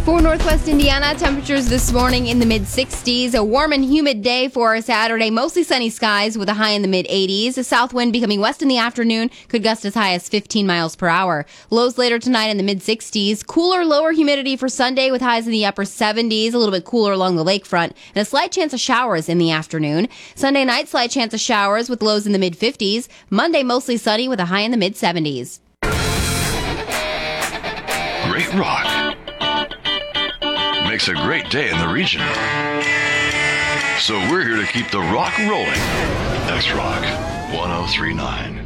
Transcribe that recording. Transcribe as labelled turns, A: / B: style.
A: For Northwest Indiana, temperatures this morning in the mid-60s. A warm and humid day for Saturday. Mostly sunny skies with a high in the mid-80s. A south wind becoming west in the afternoon could gust as high as 15 miles per hour. Lows later tonight in the mid-60s. Cooler, lower humidity for Sunday with highs in the upper 70s. A little bit cooler along the lakefront. And a slight chance of showers in the afternoon. Sunday night, slight chance of showers with lows in the mid-50s. Monday, mostly sunny with a high in the mid-70s.
B: Great rock makes a great day in the region. So we're here to keep the rock rolling. X-Rock 1039.